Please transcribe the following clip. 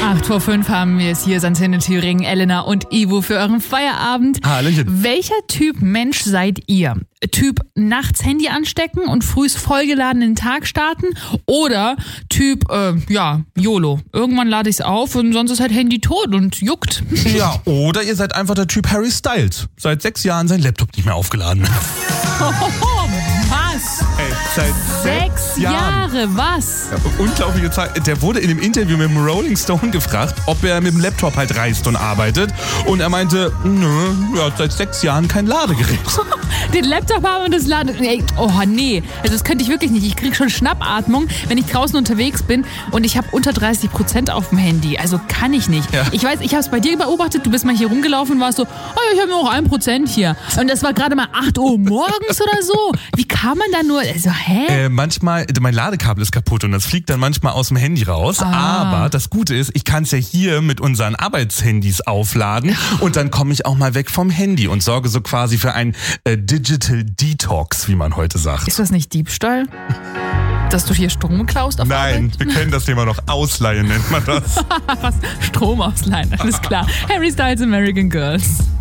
8:05 haben wir es hier, Santine Thüringen, Elena und Ivo für euren Feierabend. Hallöchen. Welcher Typ Mensch seid ihr? Typ nachts Handy anstecken und frühs vollgeladen in den Tag starten? Oder Typ, YOLO. Irgendwann lade ich es auf und sonst ist halt Handy tot und juckt. Ja, oder ihr seid einfach der Typ Harry Styles. Seit 6 Jahren sein Laptop nicht mehr aufgeladen. Was? Ey, seit 6 Jahre, was? Ja, unglaubliche Zeit. Der wurde in einem Interview mit dem Rolling Stone gefragt, ob er mit dem Laptop halt reist und arbeitet. Und er meinte, er hat seit 6 Jahren kein Ladegerät. Den Laptop haben und das Laden. Oh nee, also das könnte ich wirklich nicht. Ich kriege schon Schnappatmung, wenn ich draußen unterwegs bin und ich habe unter 30% auf dem Handy. Also kann ich nicht. Ja. Ich weiß, ich habe es bei dir beobachtet, du bist mal hier rumgelaufen und warst so, ich habe nur noch 1% hier. Und das war gerade mal 8 Uhr morgens oder so. Wie kann man da nur, also Manchmal, mein Ladekabel ist kaputt und das fliegt dann manchmal aus dem Handy raus. Aber das Gute ist, ich kann es ja hier mit unseren Arbeitshandys aufladen und dann komme ich auch mal weg vom Handy und sorge so quasi für ein Digital Detox, wie man heute sagt. Ist das nicht Diebstahl? Dass du hier Strom klaust auf Nein, Arbeit? wir kennen das Thema noch Ausleihen, nennt man das. Was? Strom ausleihen, alles klar. Harry Styles, American Girls.